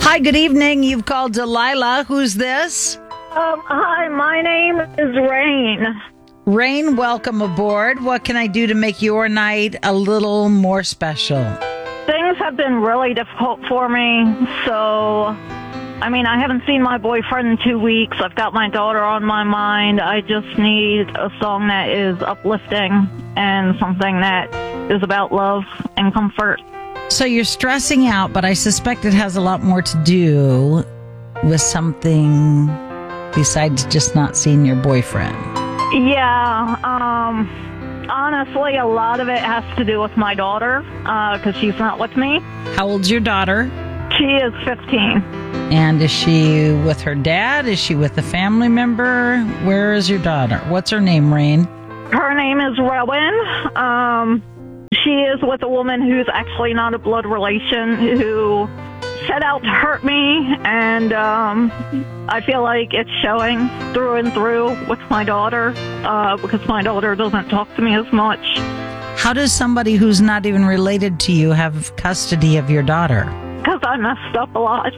Hi, good evening. You've called Delilah. Who's this? Hi, my name is Rain. Rain, welcome aboard. What can I do to make your night a little more special? Things have been really difficult for me, so, I haven't seen my boyfriend in 2 weeks. I've got my daughter on my mind. I just need a song that is uplifting and something that is about love and comfort. So you're stressing out, but I suspect it has a lot more to do with something besides just not seeing your boyfriend. Yeah, honestly, a lot of it has to do with my daughter, because she's not with me. How old's your daughter? She is 15. And is she with her dad? Is she with a family member? Where is your daughter? What's her name, Rain? Her name is Rowan. She is with a woman who's actually not a blood relation, who set out to hurt me, and I feel like it's showing through and through with my daughter, because my daughter doesn't talk to me as much. How does somebody who's not even related to you have custody of your daughter? Because I messed up a lot.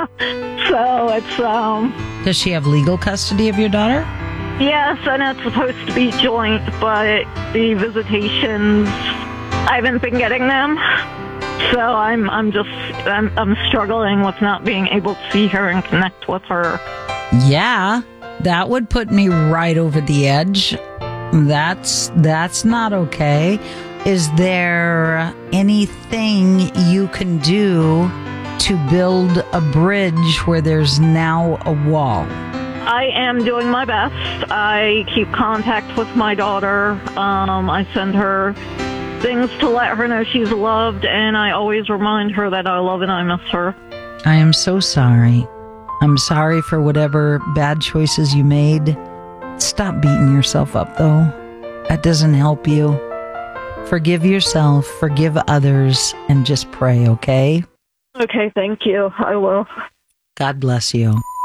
So it's... Does she have legal custody of your daughter? Yes, and it's supposed to be joint, but the visitations, I haven't been getting them. So I'm struggling with not being able to see her and connect with her. Yeah, that would put me right over the edge. That's not okay. Is there anything you can do to build a bridge where there's now a wall? I am doing my best. I keep contact with my daughter. I send her things to let her know she's loved, and I always remind her that I love and I miss her. I am so sorry. I'm sorry for whatever bad choices you made. Stop beating yourself up, though. That doesn't help you. Forgive yourself, forgive others, and just pray, okay? Okay, thank you. I will. God bless you.